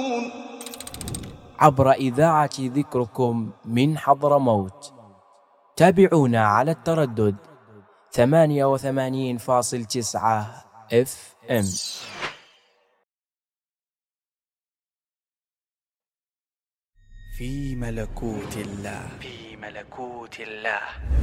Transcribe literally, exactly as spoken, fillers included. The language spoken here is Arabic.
عبر إذاعة ذكركم من حضرموت. تابعونا على التردد ثمانية وثمانين فاصل تسعة اف ام. في ملكوت الله في ملكوت الله.